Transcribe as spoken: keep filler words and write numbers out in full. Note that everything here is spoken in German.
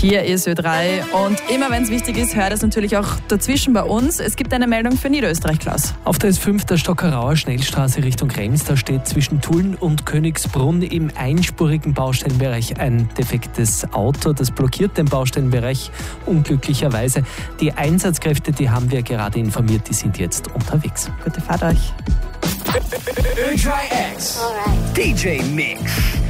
Hier ist Ö drei und immer wenn es wichtig ist, hört es natürlich auch dazwischen bei uns. Es gibt eine Meldung für Niederösterreich, Klaus. Auf der S fünf der Stockerauer Schnellstraße Richtung Krems, da steht zwischen Tulln und Königsbrunn im einspurigen Baustellenbereich ein defektes Auto. Das blockiert den Baustellenbereich unglücklicherweise. Die Einsatzkräfte, die haben wir gerade informiert, die sind jetzt unterwegs. Gute Fahrt euch. Ö drei X D J Mix.